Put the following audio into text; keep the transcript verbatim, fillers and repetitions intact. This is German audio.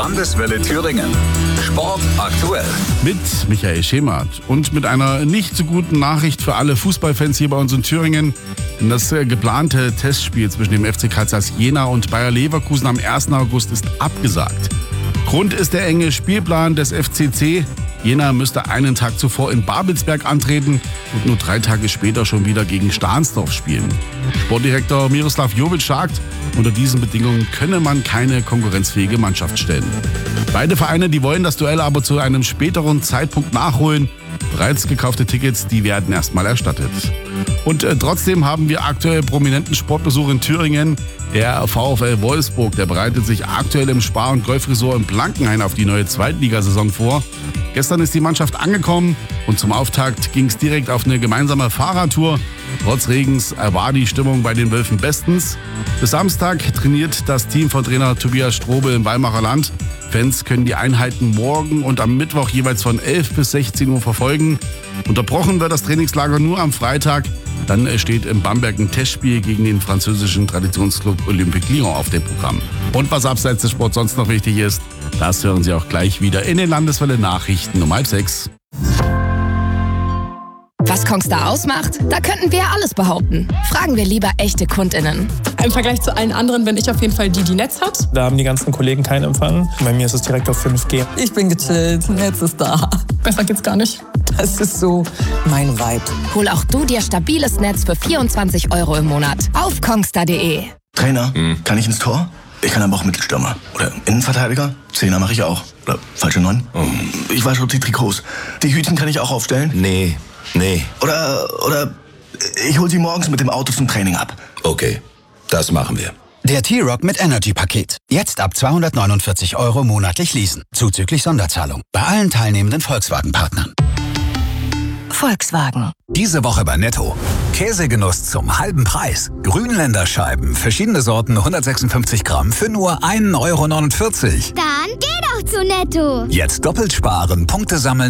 Landeswelle Thüringen. Sport aktuell. Mit Michael Schemert und mit einer nicht so guten Nachricht für alle Fußballfans hier bei uns in Thüringen. Das geplante Testspiel zwischen dem F C Kaisers Jena und Bayer Leverkusen am ersten August ist abgesagt. Grund ist der enge Spielplan des F C C. Jena müsste einen Tag zuvor in Babelsberg antreten und nur drei Tage später schon wieder gegen Stahnsdorf spielen. Sportdirektor Miroslav Jovic sagt, unter diesen Bedingungen könne man keine konkurrenzfähige Mannschaft stellen. Beide Vereine, die wollen das Duell aber zu einem späteren Zeitpunkt nachholen. Bereits gekaufte Tickets, die werden erstmal erstattet. Und äh, trotzdem haben wir aktuell prominenten Sportbesuch in Thüringen. Der VfL Wolfsburg, der bereitet sich aktuell im Spar- und Golfresort in Blankenhain auf die neue Zweitligasaison vor. Gestern ist die Mannschaft angekommen und zum Auftakt ging es direkt auf eine gemeinsame Fahrradtour. Trotz Regens war die Stimmung bei den Wölfen bestens. Bis Samstag trainiert das Team von Trainer Tobias Strobel im Weimarer Land. Fans können die Einheiten morgen und am Mittwoch jeweils von elf bis sechzehn Uhr verfolgen. Unterbrochen wird das Trainingslager nur am Freitag. Dann steht im Bamberg ein Testspiel gegen den französischen Traditionsclub Olympique Lyon auf dem Programm. Und was abseits des Sports sonst noch wichtig ist, das hören Sie auch gleich wieder in den Landeswelle Nachrichten um halb sechs. Was Kongstar ausmacht? Da könnten wir alles behaupten. Fragen wir lieber echte KundInnen. Im Vergleich zu allen anderen bin ich auf jeden Fall die, die Netz hat. Da haben die ganzen Kollegen keinen Empfang. Bei mir ist es direkt auf fünf G. Ich bin gechillt, Netz ist da. Besser geht's gar nicht. Das ist so mein Vibe. Hol auch du dir stabiles Netz für vierundzwanzig Euro im Monat auf kongstar punkt de. Trainer, hm. kann ich ins Tor? Ich kann aber auch Mittelstürmer. Oder Innenverteidiger? Zehner mache ich auch. Oder falsche Neun? Oh. Ich wasche die Trikots. Die Hütchen kann ich auch aufstellen? Nee, nee. Oder, oder ich hol sie morgens mit dem Auto zum Training ab. Okay, das machen wir. Der T-Rock mit Energy-Paket. Jetzt ab zweihundertneunundvierzig Euro monatlich leasen. Zuzüglich Sonderzahlung. Bei allen teilnehmenden Volkswagen-Partnern. Volkswagen. Diese Woche bei Netto. Käsegenuss zum halben Preis. Grünländerscheiben, verschiedene Sorten, hundertsechsundfünfzig Gramm für nur ein Euro neunundvierzig. Dann geh doch zu Netto. Jetzt doppelt sparen, Punkte sammeln